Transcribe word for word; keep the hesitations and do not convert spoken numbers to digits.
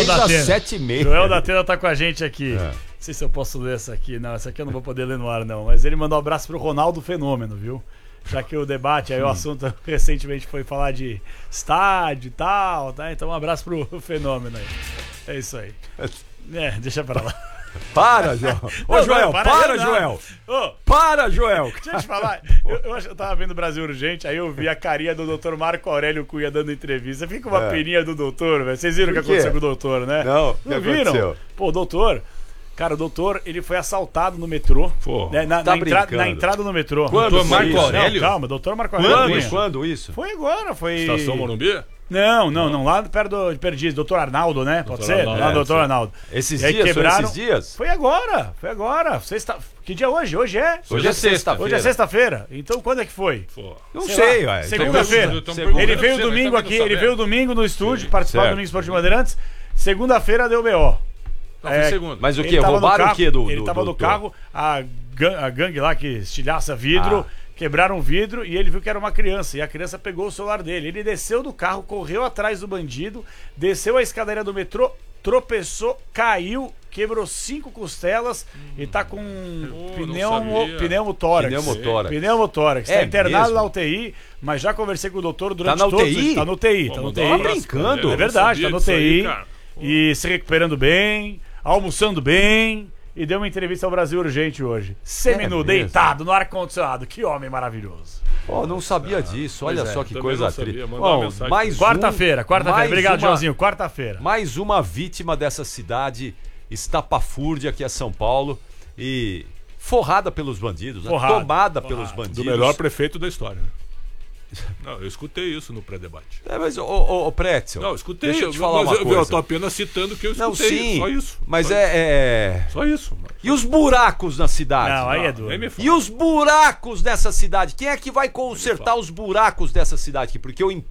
Joel da Atena. sete e meia. Joel da Atena tá com a gente aqui. É. Não sei se eu posso ler essa aqui. Não, essa aqui eu não vou poder ler no ar, não. Mas ele mandou um abraço pro Ronaldo Fenômeno, viu? Já que o debate, aí o assunto recentemente foi falar de estádio e tal, tá? Então um abraço pro Fenômeno aí. É isso aí. É, deixa pra lá. Para, Joel. Ô, não, Joel, não, para, para Joel. Ô, para, Joel. Deixa eu te falar. Eu, eu, eu tava vendo Brasil Urgente, aí eu vi a carinha do doutor Marco Aurélio Cunha dando entrevista. Fica uma é. peninha do doutor, velho. Vocês viram o que aconteceu com o doutor, né? Não, não viram? Aconteceu? Pô, o doutor... Cara, o doutor, ele foi assaltado no metrô. Pô, né, na, tá na, entra, na entrada no metrô. Quando? Doutor Marco Aurélio? Não, calma, doutor Marco Aurélio. Quando, isso? Quando isso? Foi agora, foi... Estação Morumbi? Não, não, não, lá perto do, de Perdiz, doutor Arnaldo, né? Pode ser? Arnaldo, lá do doutor Arnaldo. Esses dias, quebraram... esses dias? Foi agora, foi agora. Sexta... Que dia é hoje? Hoje é? Hoje é sexta-feira. Hoje é sexta-feira. Então quando é que foi? Pô. Não sei, sei ué. Segunda-feira. Ele veio domingo aqui, ele veio domingo no estúdio, participar do Domingo Esportivo Bandeirantes. Segunda-feira deu B O. Não, é, segundo. Mas o que? Roubaram o que do Ele do, tava do, no carro, a, gang, a gangue lá que estilhaça vidro, ah. quebraram o vidro e ele viu que era uma criança. E a criança pegou o celular dele. Ele desceu do carro, correu atrás do bandido, desceu a escadaria do metrô, tropeçou, caiu, quebrou cinco costelas hum. e tá com oh, pneumo, pneumotórax. Pneumotórax. Pneumotórax. É tá internado mesmo? na U T I, mas já conversei com o doutor durante tá na todos... U T I? Tá no U T I, Pô, tá no U T tá I. brincando. É verdade, tá no U T I. Aí, e se recuperando bem, almoçando bem, e deu uma entrevista ao Brasil Urgente hoje. Seminu, é deitado no ar-condicionado. Que homem maravilhoso. Oh, não sabia ah, disso. Olha só é, que coisa triste. Mais quarta-feira, quarta-feira. Obrigado, uma, Joãozinho. Quarta-feira. Mais uma vítima dessa cidade estapafúrdia que é São Paulo e forrada pelos bandidos, forrada, né? tomada forrada. pelos bandidos. Do melhor prefeito da história, né? Não, eu escutei isso no pré-debate. É, mas, ô, ô, ô Pretzel. Não, eu escutei. Deixa eu te falar mas uma coisa. Eu tô apenas citando o que eu escutei. Não, sim, só isso. Mas só é, isso. é. Só isso. Mas... E os buracos na cidade? Não, aí é duro. E os buracos dessa cidade? Quem é que vai consertar os buracos dessa cidade aqui? Porque eu